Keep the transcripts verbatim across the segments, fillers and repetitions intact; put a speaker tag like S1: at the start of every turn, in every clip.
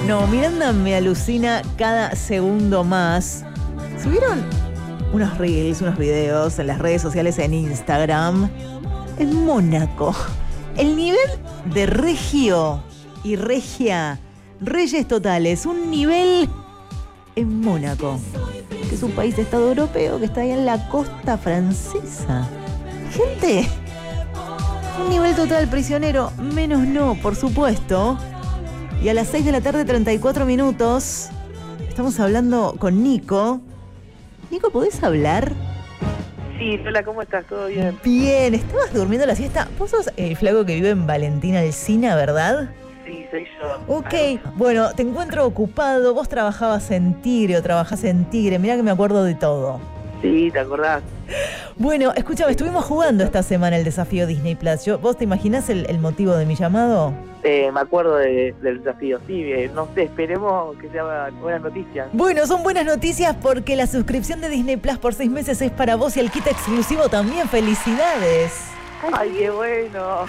S1: No, Miranda me alucina cada segundo más. Subieron unos reels, unos videos en las redes sociales, en Instagram, en Mónaco. El nivel de regio y regia, reyes totales, un nivel en Mónaco, que es un país de Estado europeo que está ahí en la costa francesa. Gente, un nivel total prisionero, menos no, por supuesto. Y a las seis de la tarde, treinta y cuatro minutos, estamos hablando con Nico. Nico, ¿podés hablar?
S2: Sí, hola, ¿cómo estás? ¿Todo bien?
S1: Bien, ¿estabas durmiendo la siesta? Vos sos el flaco que vive en Valentina Alsina, ¿verdad?
S2: Sí, soy yo.
S1: Ok, bueno, te encuentro ocupado. Vos trabajabas en Tigre o trabajás en Tigre. Mirá que me acuerdo de todo.
S2: Sí, ¿te acordás?
S1: Bueno, escúchame, estuvimos jugando esta semana el desafío Disney Plus. Yo, ¿vos te imaginás el, el motivo de mi llamado?
S2: Eh, me acuerdo de, del desafío. Sí, eh, no sé, esperemos que sea buenas noticias.
S1: Bueno, son buenas noticias porque la suscripción de Disney Plus por seis meses es para vos y el kit exclusivo también. ¡Felicidades!
S2: ¡Ay, qué bueno!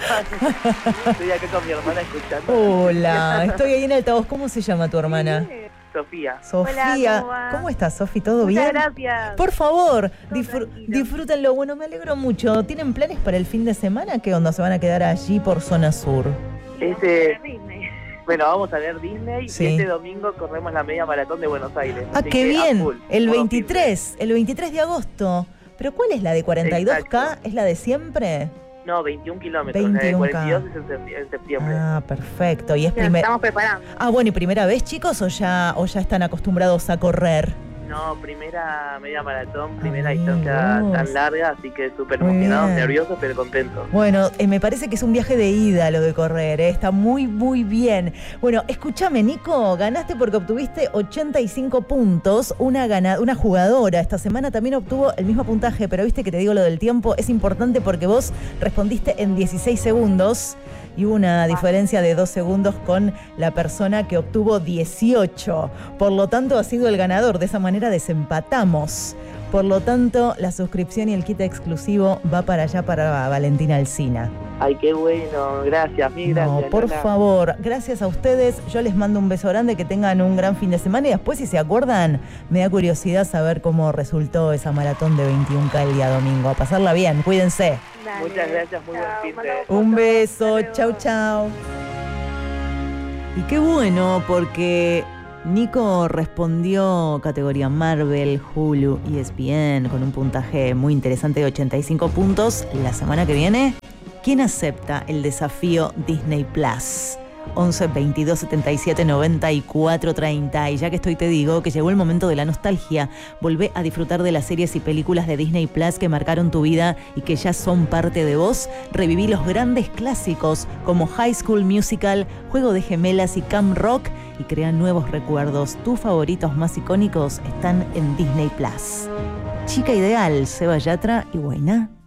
S2: Estoy acá con mi hermana escuchando.
S1: Hola, estoy ahí en altavoz. ¿Cómo se llama tu hermana?
S2: Sofía.
S1: Sofía.
S3: Hola, ¿cómo va?
S1: ¿Cómo estás, Sofi? ¿Todo
S3: Muchas
S1: bien?
S3: gracias.
S1: Por favor,
S3: Todo
S1: disfr-
S3: tranquilo.
S1: disfrútenlo. Bueno, me alegro mucho. ¿Tienen planes para el fin de semana? ¿Qué onda? ¿Se van a quedar allí por zona sur?
S2: Ese,
S3: Disney.
S2: bueno, vamos a ver Disney
S1: Sí.
S2: y este domingo corremos la media maratón de Buenos Aires.
S1: Ah,
S2: Así
S1: qué
S2: que a
S1: bien.
S2: full,
S1: El
S2: modo
S1: veintitrés, el veintitrés de agosto. ¿Pero cuál es la de cuarenta y dos K?
S2: Exacto.
S1: ¿Es la de siempre?
S2: firme. No, veintiún kilómetros.
S1: veintiún
S2: La de
S1: K.
S2: cuarenta y dos es en, septi- en septiembre.
S1: Ah, perfecto. ¿Y es
S3: Nos
S1: primer...
S3: estamos preparando.
S1: Ah, bueno, ¿y primera vez, chicos, o ya, o ya están acostumbrados a correr?
S2: No, primera media maratón, primera
S1: Ay,
S2: distancia
S1: Dios.
S2: tan larga, así que súper
S1: Muy
S2: emocionados,
S1: bien.
S2: nerviosos, pero contentos.
S1: Bueno, eh, me parece que es un viaje de ida lo de correr, ¿eh? Está muy, muy bien. Bueno, escúchame, Nico, ganaste porque obtuviste ochenta y cinco puntos. Una, gana- una jugadora esta semana también obtuvo el mismo puntaje, pero viste que te digo lo del tiempo, es importante porque vos respondiste en dieciséis segundos y hubo una diferencia de dos segundos con la persona que obtuvo dieciocho. Por lo tanto, ha sido el ganador. De esa manera desempatamos. Por lo tanto, la suscripción y el kit exclusivo va para allá, para Valentina Alsina.
S2: Ay, qué bueno, gracias, mil gracias.
S1: No, por
S2: Lola.
S1: favor, gracias a ustedes. Yo les mando un beso grande, que tengan un gran fin de semana y después, si se acuerdan, me da curiosidad saber cómo resultó esa maratón de veintiún K el día domingo. A pasarla bien, cuídense.
S3: Dale.
S2: Muchas gracias, muy buen
S3: Chao,
S2: fin de-
S3: mandamos
S1: Un
S3: fotos.
S1: beso,
S3: Hasta
S1: chau,
S3: luego.
S1: chau. Y qué bueno, porque Nico respondió categoría Marvel, Hulu, E S P N, con un puntaje muy interesante de ochenta y cinco puntos. La semana que viene, ¿quién acepta el desafío Disney Plus? once, veintidós, setenta y siete, noventa y cuatro, treinta. Y ya que estoy, te digo que llegó el momento de la nostalgia. Volvé a disfrutar de las series y películas de Disney Plus que marcaron tu vida y que ya son parte de vos. Reviví los grandes clásicos como High School Musical, Juego de Gemelas y Camp Rock y crea nuevos recuerdos. Tus favoritos más icónicos están en Disney Plus. Chica Ideal, Seba Yatra y Guainá.